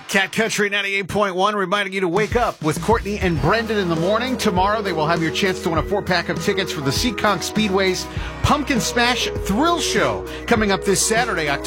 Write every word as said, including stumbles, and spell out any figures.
Cat Country ninety-eight point one reminding you to wake up with Courtney and Brendan in the morning. Tomorrow they will have your chance to win a four-pack of tickets for the Seekonk Speedway's Pumpkin Smash Thrill Show coming up this Saturday, October